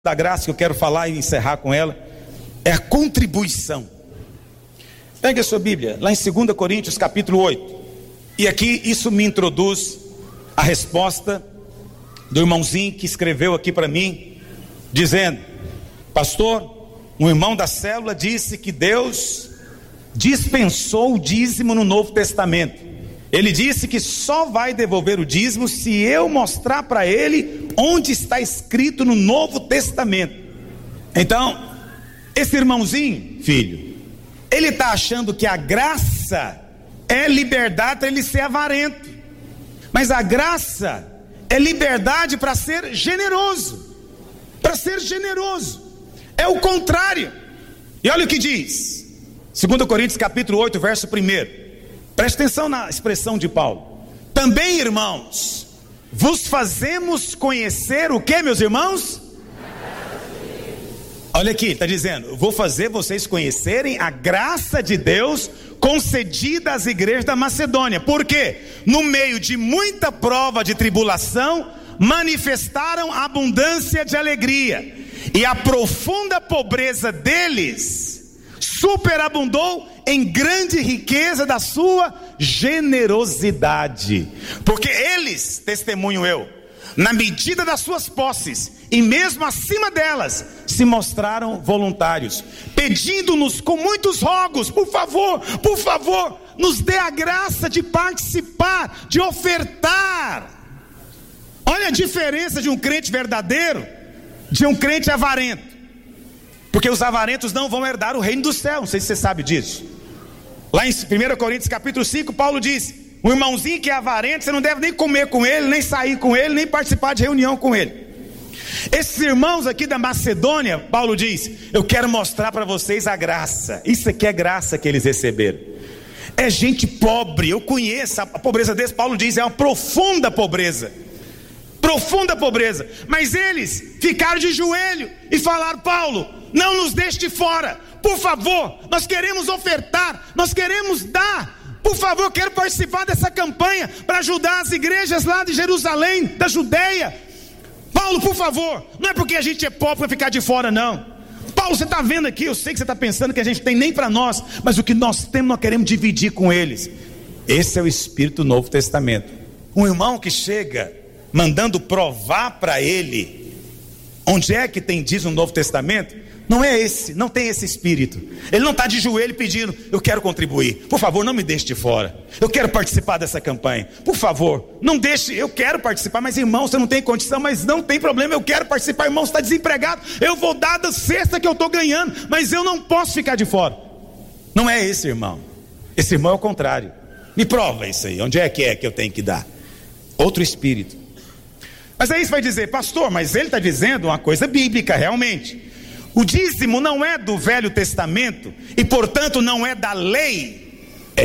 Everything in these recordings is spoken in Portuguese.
da graça que eu quero falar e encerrar com ela é a contribuição. Pegue a sua Bíblia, lá em 2 Coríntios capítulo 8. E aqui isso me introduz a resposta do irmãozinho que escreveu aqui para mim, dizendo: pastor, um irmão da célula disse que Deus dispensou o dízimo no Novo Testamento. Ele disse que só vai devolver o dízimo se eu mostrar para ele onde está escrito no Novo Testamento. Então, esse irmãozinho, filho, ele está achando que a graça é liberdade para ele ser avarento. Mas a graça é liberdade para ser generoso. Para ser generoso. É o contrário. E olha o que diz 2 Coríntios capítulo 8, verso 1. Preste atenção na expressão de Paulo. Também, irmãos, vos fazemos conhecer o que, meus irmãos? Olha aqui, está dizendo: vou fazer vocês conhecerem a graça de Deus concedida às igrejas da Macedônia. Por quê? No meio de muita prova de tribulação, manifestaram abundância de alegria, e a profunda pobreza deles superabundou em grande riqueza da sua generosidade. Porque eles, testemunho eu, na medida das suas posses e mesmo acima delas, se mostraram voluntários, pedindo-nos com muitos rogos: por favor, nos dê a graça de participar, de ofertar. Olha a diferença de um crente verdadeiro de um crente avarento. Porque os avarentos não vão herdar o reino do céu. Não sei se você sabe disso. Lá em 1 Coríntios capítulo 5, Paulo diz: um irmãozinho que é avarento, você não deve nem comer com ele, nem sair com ele, nem participar de reunião com ele. Esses irmãos aqui da Macedônia, Paulo diz: eu quero mostrar para vocês a graça. Isso aqui é graça que eles receberam. É gente pobre, eu conheço a pobreza deles. Paulo diz: é uma profunda pobreza. Profunda pobreza. Mas eles ficaram de joelho e falaram: Paulo, não nos deixe de fora, por favor, nós queremos ofertar, nós queremos dar, por favor, eu quero participar dessa campanha para ajudar as igrejas lá de Jerusalém, da Judeia. Paulo, por favor, não é porque a gente é pobre para ficar de fora, não. Paulo, você está vendo aqui, eu sei que você está pensando que a gente tem nem para nós, mas o que nós temos nós queremos dividir com eles. Esse é o espírito do Novo Testamento. Um irmão que chega mandando provar para ele onde é que tem dízimo no Novo Testamento, não é esse, não tem esse espírito. Ele não está de joelho pedindo: eu quero contribuir, por favor, não me deixe de fora, eu quero participar dessa campanha, por favor, não deixe, eu quero participar. Mas irmão, você não tem condição, mas não tem problema, eu quero participar. Irmão, você está desempregado, eu vou dar da cesta que eu estou ganhando, mas eu não posso ficar de fora. Não é esse irmão. Esse irmão é o contrário. Me prova isso aí, onde é que eu tenho que dar? Outro espírito. Mas aí você vai dizer: pastor, mas ele está dizendo uma coisa bíblica, realmente. O dízimo não é do Velho Testamento e portanto não é da lei.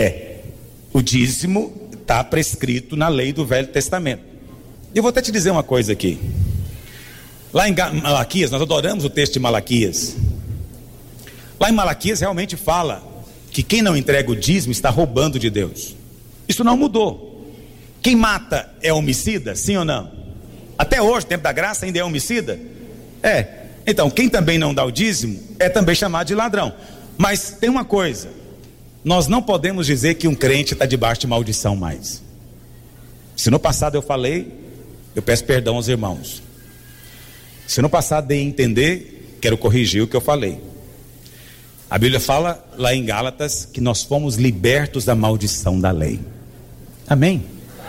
O dízimo está prescrito na lei do Velho Testamento. Eu vou até te dizer uma coisa aqui. Lá em Malaquias, nós adoramos o texto de Malaquias. Lá em Malaquias realmente fala que quem não entrega o dízimo está roubando de Deus. Isso não mudou. Quem mata é homicida, sim ou não? Até hoje, tempo da graça, ainda é homicida? Então, quem também não dá o dízimo é também chamado de ladrão. Mas tem uma coisa: nós não podemos dizer que um crente está debaixo de maldição mais. Se no passado eu falei, eu peço perdão aos irmãos. Se no passado dei a entender, quero corrigir o que eu falei. A Bíblia fala lá em Gálatas que nós fomos libertos da maldição da lei. Amém?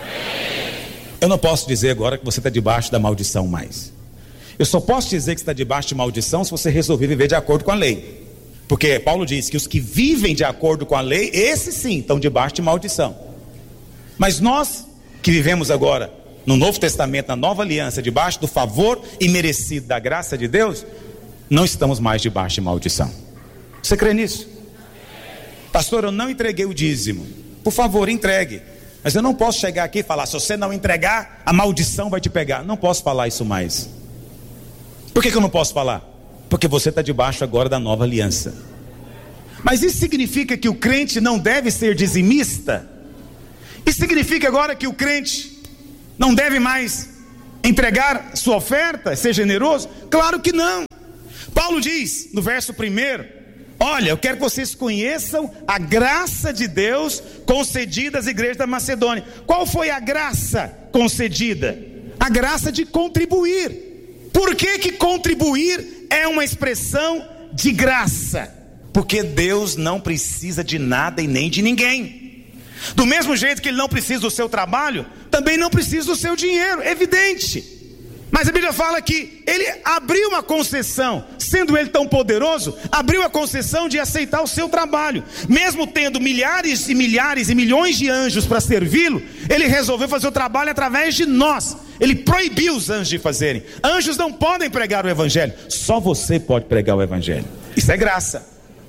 Eu não posso dizer agora que você está debaixo da maldição mais. Eu só posso dizer que está debaixo de maldição se você resolver viver de acordo com a lei. Porque Paulo diz que os que vivem de acordo com a lei, esses sim estão debaixo de maldição. Mas nós que vivemos agora no Novo Testamento, na Nova Aliança, debaixo do favor imerecido da graça de Deus, não estamos mais debaixo de maldição. Você crê nisso? Pastor, eu não entreguei o dízimo. Por favor, entregue. Mas eu não posso chegar aqui e falar: se você não entregar, a maldição vai te pegar. Não posso falar isso mais. Por que eu não posso falar? Porque você está debaixo agora da nova aliança. Mas isso significa que o crente não deve ser dizimista? Isso significa agora que o crente não deve mais entregar sua oferta, ser generoso? Claro que não. Paulo diz no verso 1: olha, eu quero que vocês conheçam a graça de Deus concedida às igrejas da Macedônia. Qual foi a graça concedida? A graça de contribuir. Por que contribuir é uma expressão de graça? Porque Deus não precisa de nada e nem de ninguém. Do mesmo jeito que Ele não precisa do seu trabalho, também não precisa do seu dinheiro, evidente. Mas a Bíblia fala que Ele abriu uma concessão, sendo Ele tão poderoso, abriu a concessão de aceitar o seu trabalho. Mesmo tendo milhares e milhares e milhões de anjos para servi-lo, Ele resolveu fazer o trabalho através de nós. Ele proibiu os anjos de fazerem. Anjos não podem pregar o Evangelho, só você pode pregar o Evangelho. Isso é graça.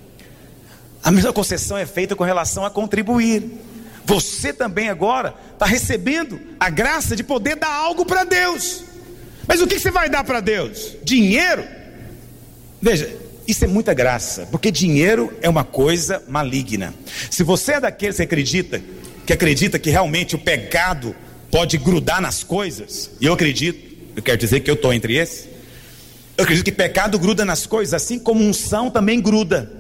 A mesma concessão é feita com relação a contribuir. Você também agora está recebendo a graça de poder dar algo para Deus. Mas o que você vai dar para Deus? Dinheiro? Veja, isso é muita graça, porque dinheiro é uma coisa maligna. Se você é daqueles que acredita que realmente o pecado pode grudar nas coisas, e eu quero dizer que eu estou entre esses. Eu acredito que pecado gruda nas coisas, assim como unção também gruda.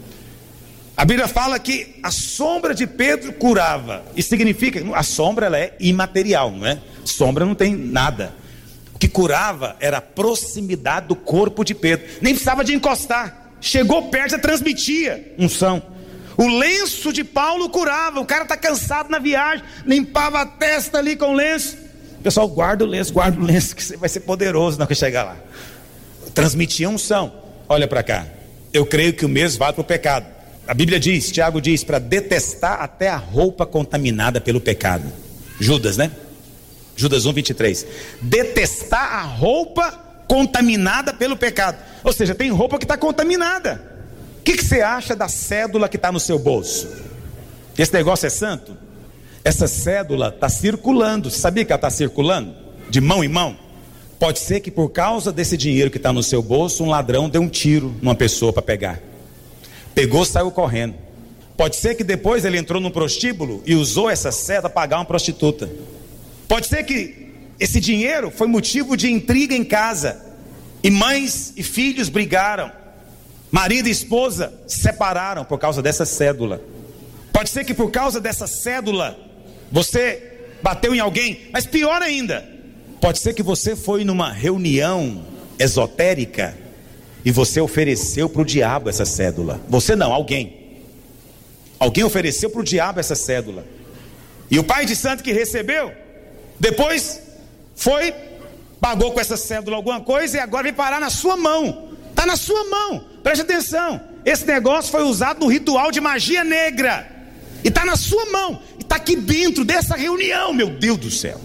A Bíblia fala que a sombra de Pedro curava. Isso significa, a sombra ela é imaterial, não é? Sombra não tem nada. O que curava era a proximidade do corpo de Pedro. Nem precisava de encostar. Chegou perto, já transmitia unção. O lenço de Paulo curava. O cara está cansado na viagem, limpava a testa ali com o lenço. O pessoal, guarda o lenço, que você vai ser poderoso na hora que chegar lá. Transmitia unção. Olha para cá. Eu creio que o mesmo vale para o pecado. A Bíblia diz, Tiago diz, para detestar até a roupa contaminada pelo pecado. Judas, né? Judas 1:23. Detestar a roupa contaminada pelo pecado. Ou seja, tem roupa que está contaminada. O que você acha da cédula que está no seu bolso? Esse negócio é santo? Essa cédula está circulando. Você sabia que ela está circulando? De mão em mão. Pode ser que por causa desse dinheiro que está no seu bolso, um ladrão deu um tiro numa pessoa para pegar. Pegou, saiu correndo. Pode ser que depois ele entrou num prostíbulo e usou essa cédula para pagar uma prostituta. Pode ser que esse dinheiro foi motivo de intriga em casa, e mães e filhos brigaram, marido e esposa se separaram por causa dessa cédula. Pode ser que por causa dessa cédula você bateu em alguém, mas pior ainda, pode ser que você foi numa reunião esotérica e você ofereceu para o diabo essa cédula. Você não, alguém ofereceu para o diabo essa cédula, e o pai de santo que recebeu depois foi, pagou com essa cédula alguma coisa, e agora vem parar na sua mão. Está na sua mão, preste atenção. Esse negócio foi usado no ritual de magia negra, e está na sua mão, e está aqui dentro dessa reunião, meu Deus do céu.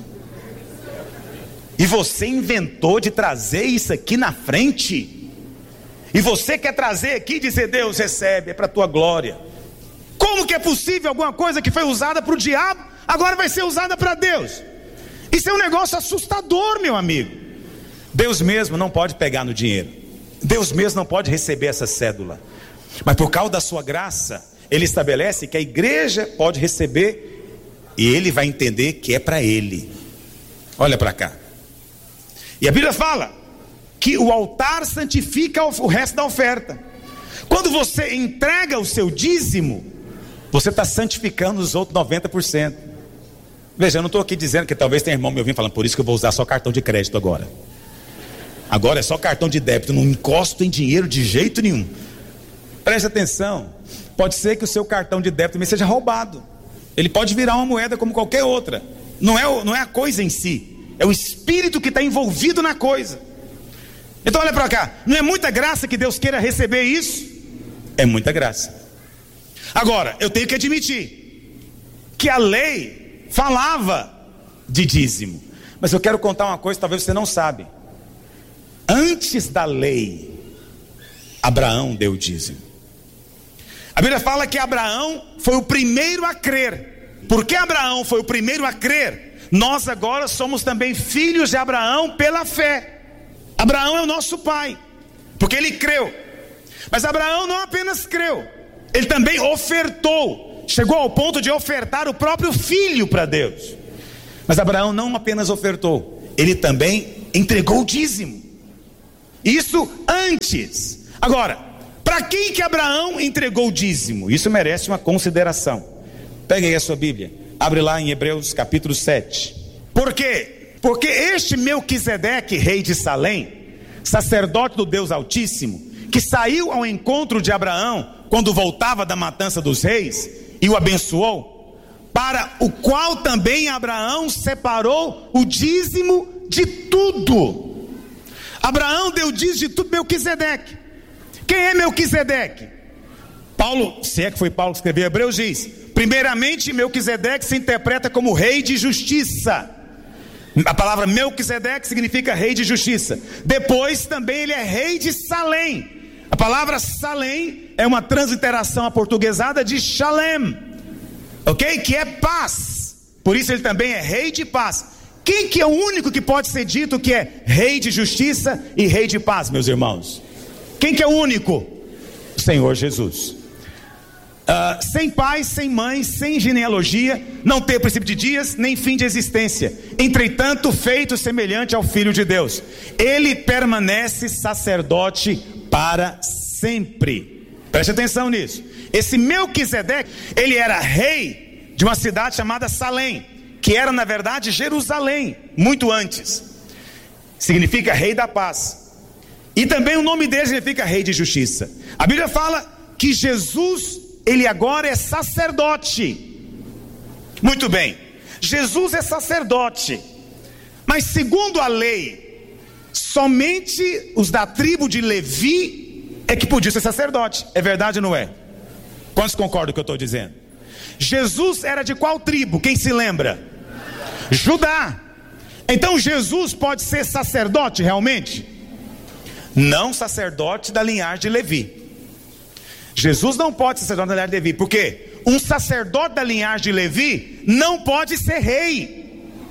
E você inventou de trazer isso aqui na frente, e você quer trazer aqui e dizer: Deus, recebe, é para a tua glória. Como que é possível alguma coisa que foi usada para o diabo, agora vai ser usada para Deus? Isso é um negócio assustador, meu amigo. Deus mesmo não pode pegar no dinheiro, Deus mesmo não pode receber essa cédula, mas por causa da sua graça, Ele estabelece que a igreja pode receber, e Ele vai entender que é para Ele. Olha para cá. E a Bíblia fala que o altar santifica o resto da oferta. Quando você entrega o seu dízimo, você está santificando os outros 90%. Veja, eu não estou aqui dizendo que talvez tenha irmão me ouvindo falando: por isso que eu vou usar só cartão de crédito agora. Agora é só cartão de débito, não encosto em dinheiro de jeito nenhum. Preste atenção, pode ser que o seu cartão de débito também seja roubado. Ele pode virar uma moeda como qualquer outra. Não é a coisa em si, é o espírito que está envolvido na coisa. Então olha para cá, não é muita graça que Deus queira receber isso? É muita graça. Agora, eu tenho que admitir que a lei falava de dízimo, mas eu quero contar uma coisa que talvez você não sabe. Antes da lei, Abraão deu o dízimo. A Bíblia fala que Abraão foi o primeiro a crer. Porque Abraão foi o primeiro a crer, nós agora somos também filhos de Abraão pela fé. Abraão é o nosso pai, porque ele creu. Mas Abraão não apenas creu, ele também ofertou. Chegou ao ponto de ofertar o próprio filho para Deus. Mas Abraão não apenas ofertou, ele também entregou o dízimo. Isso antes. Agora, para quem que Abraão entregou o dízimo? Isso merece uma consideração. Pegue aí a sua Bíblia, abre lá em Hebreus capítulo 7. Por quê? Porque este Melquisedeque, rei de Salém, sacerdote do Deus Altíssimo, que saiu ao encontro de Abraão quando voltava da matança dos reis e o abençoou, para o qual também Abraão separou o dízimo de tudo. Abraão deu dízimo de tudo. Melquisedeque. Quem é Melquisedeque? Paulo, se é que foi Paulo que escreveu Hebreus, diz: primeiramente, Melquisedeque se interpreta como rei de justiça. A palavra Melquisedeque significa rei de justiça. Depois também ele é rei de Salém. A palavra Salém é uma transliteração aportuguesada de Shalem, ok? Que é paz. Por isso ele também é rei de paz. Quem que é o único que pode ser dito que é rei de justiça e rei de paz, meus irmãos? Quem que é o único? O Senhor Jesus. Sem pai, sem mãe, sem genealogia, não ter princípio de dias, nem fim de existência, entretanto feito semelhante ao Filho de Deus. Ele permanece sacerdote para sempre. Preste atenção nisso. Esse Melquisedeque, ele era rei de uma cidade chamada Salém, que era na verdade Jerusalém, muito antes. Significa rei da paz. E também o nome dele significa rei de justiça. A Bíblia fala que Jesus, ele agora é sacerdote. Muito bem, Jesus é sacerdote, mas segundo a lei, somente os da tribo de Levi é que podiam ser sacerdote. É verdade ou não é? Quantos concordam com o que eu estou dizendo? Jesus era de qual tribo? Quem se lembra? Judá. Então Jesus pode ser sacerdote realmente? Não sacerdote da linhagem de Levi. Jesus não pode ser sacerdote da linhagem de Levi. Por quê? Um sacerdote da linhagem de Levi não pode ser rei.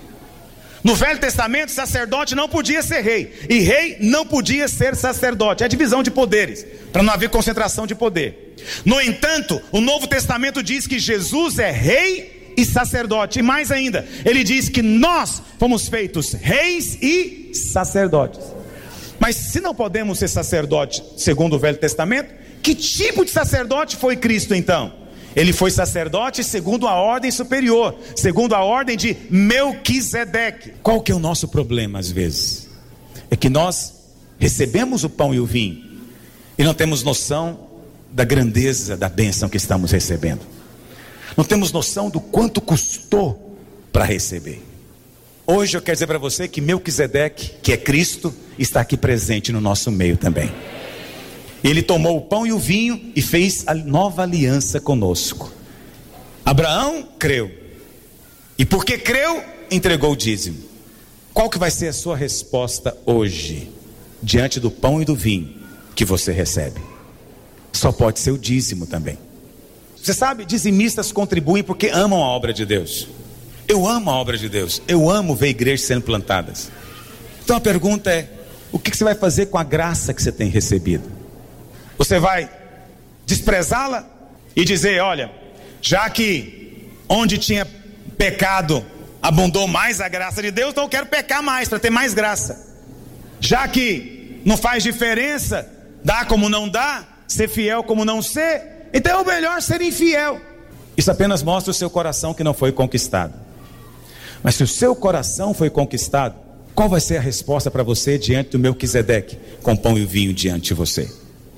No Velho Testamento, sacerdote não podia ser rei, e rei não podia ser sacerdote. É a divisão de poderes, para não haver concentração de poder. No entanto, o Novo Testamento diz que Jesus é rei e sacerdote, e mais ainda, ele diz que nós fomos feitos reis e sacerdotes. Mas se não podemos ser sacerdote segundo o Velho Testamento, que tipo de sacerdote foi Cristo então? Ele foi sacerdote segundo a ordem superior, segundo a ordem de Melquisedeque. Qual que é o nosso problema às vezes? É que nós recebemos o pão e o vinho e não temos noção da grandeza da bênção que estamos recebendo. Não temos noção do quanto custou para receber. Hoje eu quero dizer para você que Melquisedeque, que é Cristo, está aqui presente no nosso meio também. Ele tomou o pão e o vinho e fez a nova aliança conosco. Abraão creu, e porque creu, entregou o dízimo. Qual que vai ser a sua resposta hoje, diante do pão e do vinho que você recebe? Só pode ser o dízimo também. Você sabe, dizimistas contribuem porque amam a obra de Deus. Eu amo a obra de Deus, eu amo ver igrejas sendo plantadas. Então a pergunta é: o que você vai fazer com a graça que você tem recebido? Você vai desprezá-la e dizer: olha, já que onde tinha pecado abundou mais a graça de Deus, então eu quero pecar mais para ter mais graça. Já que não faz diferença dar como não dá, ser fiel como não ser, então é o melhor ser infiel. Isso apenas mostra o seu coração que não foi conquistado. Mas se o seu coração foi conquistado, qual vai ser a resposta para você diante do Melquisedeque com pão e vinho diante de você?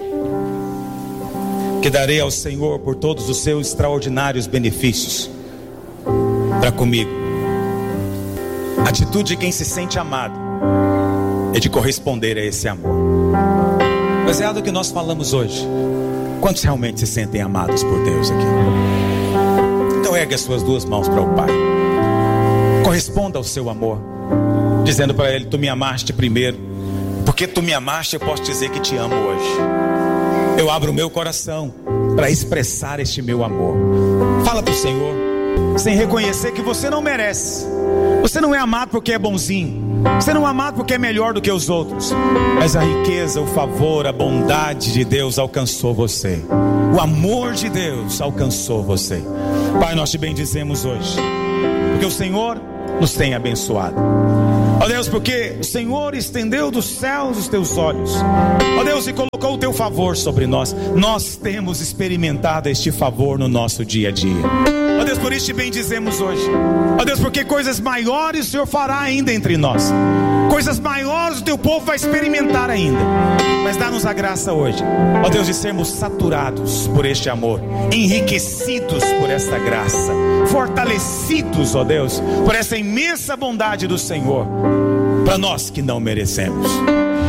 Que darei ao Senhor por todos os seus extraordinários benefícios para comigo. A atitude de quem se sente amado é de corresponder a esse amor. Baseado no que nós falamos hoje, quantos realmente se sentem amados por Deus aqui? Então ergue as suas duas mãos para o Pai. Corresponda ao seu amor, dizendo para Ele: tu me amaste primeiro. Porque tu me amaste, eu posso dizer que te amo hoje. Eu abro o meu coração para expressar este meu amor. Fala para o Senhor, sem reconhecer que você não merece. Você não é amado porque é bonzinho. Você não é amado porque é melhor do que os outros. Mas a riqueza, o favor, a bondade de Deus alcançou você. O amor de Deus alcançou você. Pai, nós te bendizemos hoje, porque o Senhor nos tem abençoado. Ó Deus, porque o Senhor estendeu dos céus os teus olhos, ó Deus, e colocou o teu favor sobre nós. Nós temos experimentado este favor no nosso dia a dia. Ó Deus, por isso te bendizemos hoje. Ó Deus, porque coisas maiores o Senhor fará ainda entre nós. Coisas maiores o teu povo vai experimentar ainda. Mas dá-nos a graça hoje, ó Deus, de sermos saturados por este amor, enriquecidos por esta graça, fortalecidos, ó Deus, por essa imensa bondade do Senhor, para nós que não merecemos.